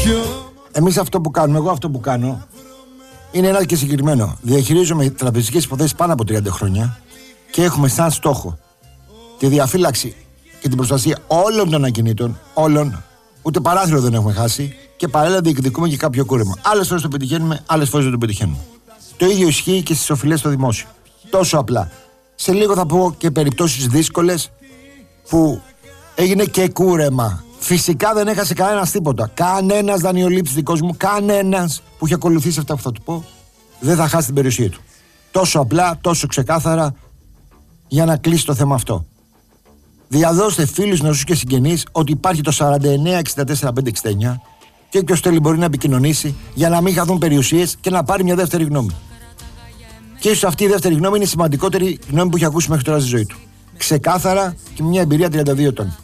Εμείς αυτό που κάνουμε, εγώ αυτό που κάνω, είναι ένα και συγκεκριμένο. Διαχειρίζομαι τραπεζικές υποθέσεις πάνω από 30 χρόνια και έχουμε σαν στόχο τη διαφύλαξη και την προστασία όλων των ακινήτων, όλων, ούτε παράθυρο δεν έχουμε χάσει και παράλληλα διεκδικούμε και κάποιο κούρεμα. Άλλες φορές το πετυχαίνουμε, άλλες φορές δεν το πετυχαίνουμε. Το ίδιο ισχύει και στις οφειλές στο δημόσιο. Τόσο απλά. Σε λίγο θα πω και περιπτώσεις δύσκολες που έγινε και κούρεμα. Φυσικά δεν έχασε κανένας τίποτα. Κανένας δανειολήπτης δικός μου, κανένας που έχει ακολουθήσει αυτά που θα του πω, δεν θα χάσει την περιουσία του. Τόσο απλά, τόσο ξεκάθαρα, για να κλείσει το θέμα αυτό. Διαδώστε φίλους, γνωστούς και συγγενείς ότι υπάρχει το 49-64-569 και όποιος θέλει μπορεί να επικοινωνήσει για να μην χαθούν περιουσίες και να πάρει μια δεύτερη γνώμη. Και ίσως αυτή η δεύτερη γνώμη είναι η σημαντικότερη γνώμη που έχει ακούσει μέχρι τώρα στη ζωή του. Ξεκάθαρα και μια εμπειρία 32 ετών.